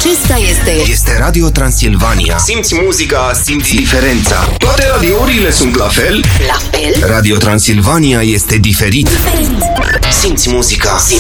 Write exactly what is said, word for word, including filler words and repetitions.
Acesta este Este Radio Transilvania. Simți muzica, simți diferența. Toate radiourile sunt la fel. la fel. Radio Transilvania este diferit. Diferit. Simți muzica.